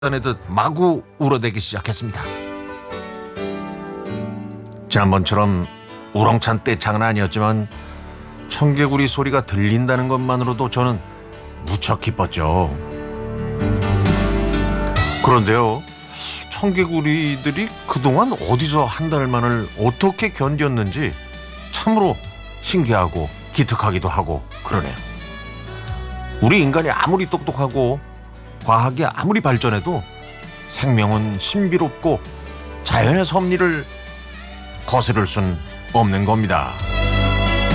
떠내듯 마구 울어대기 시작했습니다. 지난번처럼 우렁찬 때 장난 아니었지만 청개구리 소리가 들린다는 것만으로도 저는 무척 기뻤죠. 그런데요, 청개구리들이 그동안 어디서 한 달만을 어떻게 견뎠는지 참으로 신기하고 기특하기도 하고 그러네요. 우리 인간이 아무리 똑똑하고 과학이 아무리 발전해도 생명은 신비롭고 자연의 섭리를 거스를 순 없는 겁니다.